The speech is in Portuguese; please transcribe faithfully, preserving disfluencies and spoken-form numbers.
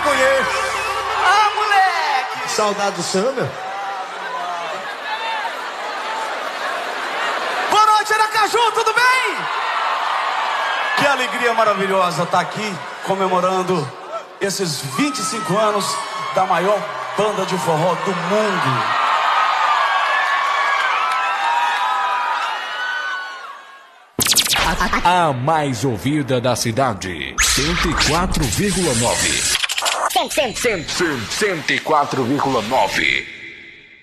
conheço. Ah, moleque! Saudade do samba. Boa noite, Aracaju, tudo bem? Que alegria maravilhosa estar aqui comemorando esses vinte e cinco anos da maior banda de forró do mundo. A mais ouvida da cidade, cento e quatro vírgula nove. cento e quatro vírgula nove.